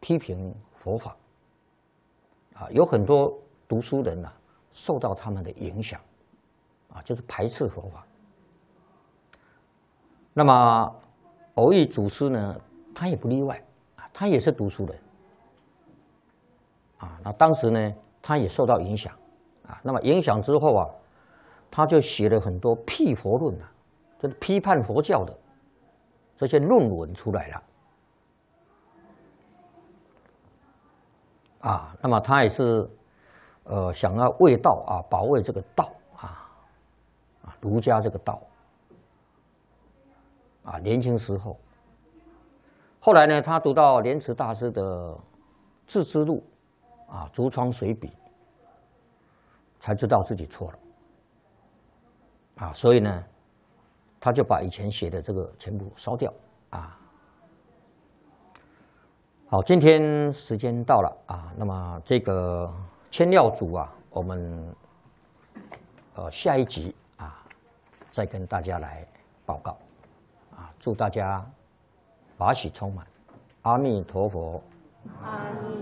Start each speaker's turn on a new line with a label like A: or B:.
A: 批评佛法，啊，有很多读书人呐，受到他们的影响，啊，就是排斥佛法。那么蕅益祖师呢，他也不例外，啊，他也是读书人，啊，那当时呢，他也受到影响，啊，那么影响之后啊，他就写了很多辟佛论啊，就是批判佛教的这些论文出来了。啊，那么他也是，想要卫道啊，保卫这个道啊，儒家这个道，啊，年轻时候，后来呢，他读到莲池大师的《自知录》啊，《竹窗随笔》，才知道自己错了，啊，所以呢，他就把以前写的这个全部烧掉啊。好，今天时间到了啊，那么这个千料组啊，我们下一集啊再跟大家来报告啊，祝大家法喜充满，阿弥陀佛。
B: 阿弥